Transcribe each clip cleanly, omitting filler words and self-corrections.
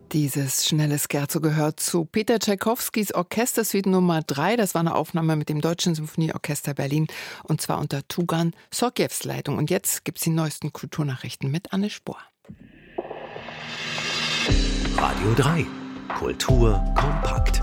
Dieses schnelle Scherzo gehört zu Peter Tschaikowskis Orchestersuite Nummer 3. Das war eine Aufnahme mit dem Deutschen Symphonieorchester Berlin und zwar unter Tugan Sorgjews Leitung. Und jetzt gibt's die neuesten Kulturnachrichten mit Anne Spohr. Radio 3. Kultur kompakt.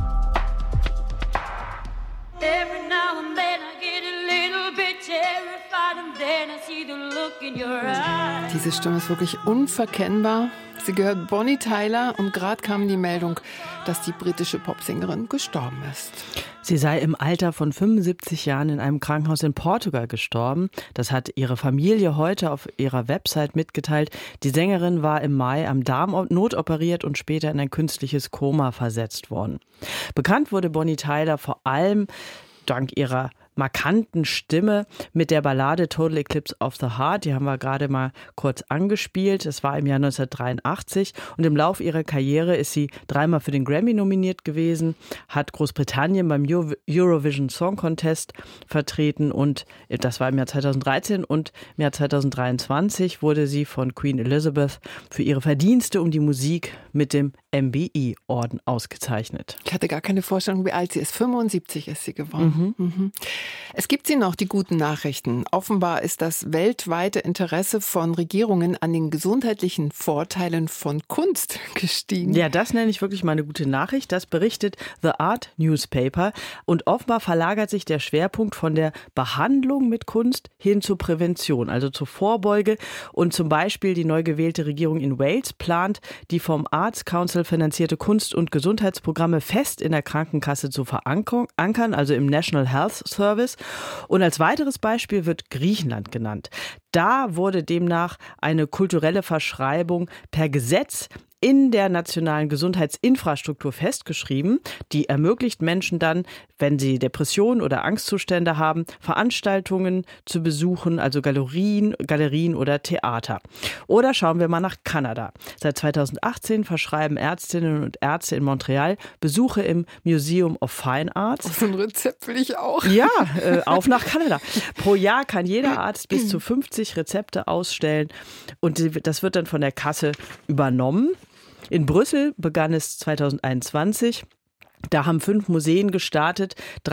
Every now and then I get a little bit terrified and then I see the look in your eyes. Diese Stimme ist wirklich unverkennbar. Sie gehört Bonnie Tyler und gerade kam die Meldung, dass die britische Popsängerin gestorben ist. Sie sei im Alter von 75 Jahren in einem Krankenhaus in Portugal gestorben. Das hat ihre Familie heute auf ihrer Website mitgeteilt. Die Sängerin war im Mai am Darm notoperiert und später in ein künstliches Koma versetzt worden. Bekannt wurde Bonnie Tyler vor allem dank ihrer markanten Stimme mit der Ballade Total Eclipse of the Heart. Die haben wir gerade mal kurz angespielt. Das war im Jahr 1983 und im Lauf ihrer Karriere ist sie dreimal für den Grammy nominiert gewesen, hat Großbritannien beim Eurovision Song Contest vertreten und das war im Jahr 2013 und im Jahr 2023 wurde sie von Queen Elizabeth für ihre Verdienste um die Musik mit dem MBE-Orden ausgezeichnet. Ich hatte gar keine Vorstellung, wie alt sie ist. 75 ist sie geworden. Es gibt sie noch, die guten Nachrichten. Offenbar ist das weltweite Interesse von Regierungen an den gesundheitlichen Vorteilen von Kunst gestiegen. Ja, das nenne ich wirklich mal eine gute Nachricht. Das berichtet The Art Newspaper. Und offenbar verlagert sich der Schwerpunkt von der Behandlung mit Kunst hin zur Prävention, also zur Vorbeuge. Und zum Beispiel die neu gewählte Regierung in Wales plant, die vom Arts Council finanzierte Kunst- und Gesundheitsprogramme fest in der Krankenkasse zu verankern, also im National Health Service. Und als weiteres Beispiel wird Griechenland genannt. Da wurde demnach eine kulturelle Verschreibung per Gesetz in der nationalen Gesundheitsinfrastruktur festgeschrieben. Die ermöglicht Menschen dann, wenn sie Depressionen oder Angstzustände haben, Veranstaltungen zu besuchen, also Galerien oder Theater. Oder schauen wir mal nach Kanada. Seit 2018 verschreiben Ärztinnen und Ärzte in Montreal Besuche im Museum of Fine Arts. So ein Rezept will ich auch. Ja, auf nach Kanada. Pro Jahr kann jeder Arzt bis zu 50 Rezepte ausstellen und das wird dann von der Kasse übernommen. In Brüssel begann es 2021. Da haben 5 Museen gestartet,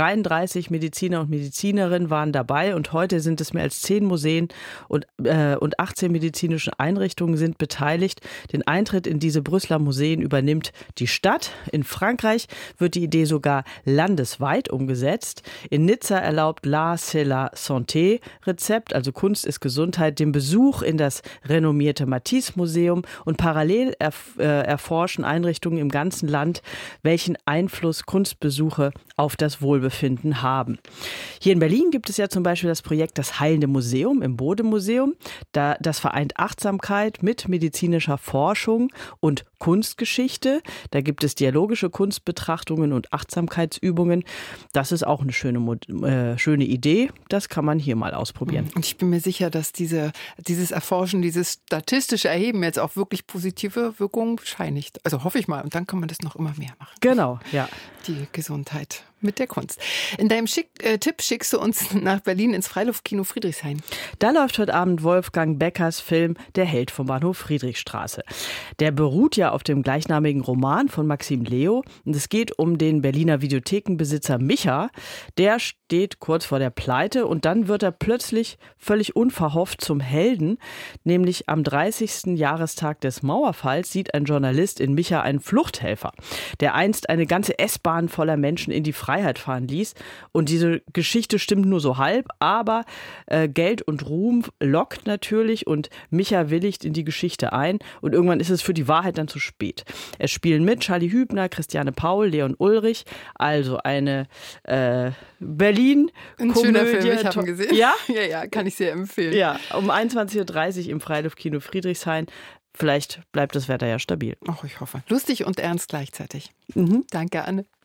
33 Mediziner und Medizinerinnen waren dabei und heute sind es mehr als 10 Museen und 18 medizinische Einrichtungen sind beteiligt. Den Eintritt in diese Brüsseler Museen übernimmt die Stadt. In Frankreich wird die Idee sogar landesweit umgesetzt. In Nizza erlaubt La C'est la Santé Rezept, also Kunst ist Gesundheit, den Besuch in das renommierte Matisse-Museum und parallel erforschen Einrichtungen im ganzen Land, welchen Einfluss Kunstbesuche auf das Wohlbefinden haben. Hier in Berlin gibt es ja zum Beispiel das Projekt Das Heilende Museum im Bode-Museum. Das vereint Achtsamkeit mit medizinischer Forschung und Kunstgeschichte. Da gibt es dialogische Kunstbetrachtungen und Achtsamkeitsübungen. Das ist auch eine schöne Idee. Das kann man hier mal ausprobieren. Und ich bin mir sicher, dass dieses Erforschen, dieses statistische Erheben jetzt auch wirklich positive Wirkungen bescheinigt. Also hoffe ich mal. Und dann kann man das noch immer mehr machen. Genau, ja. Die Gesundheit mit der Kunst. In deinem Tipp schickst du uns nach Berlin ins Freiluftkino Friedrichshain. Da läuft heute Abend Wolfgang Beckers Film Der Held vom Bahnhof Friedrichstraße. Der beruht ja auf dem gleichnamigen Roman von Maxim Leo. Und es geht um den Berliner Videothekenbesitzer Micha. Der steht kurz vor der Pleite und dann wird er plötzlich völlig unverhofft zum Helden. Nämlich am 30. Jahrestag des Mauerfalls sieht ein Journalist in Micha einen Fluchthelfer, der einst eine ganze S-Bahn voller Menschen in die Freiheit fahren ließ. Und diese Geschichte stimmt nur so halb, aber Geld und Ruhm lockt natürlich und Micha willigt in die Geschichte ein und irgendwann ist es für die Wahrheit dann zu spät. Es spielen mit Charlie Hübner, Christiane Paul, Leon Ulrich, also eine Berlin-Komödie. Ein schöner Film, ich habe ihn gesehen. Ja? Ja, kann ich sehr empfehlen. Ja, um 21.30 Uhr im Freiluftkino Friedrichshain. Vielleicht bleibt das Wetter ja stabil. Ach, ich hoffe. Lustig und ernst gleichzeitig. Mhm. Danke, Anne.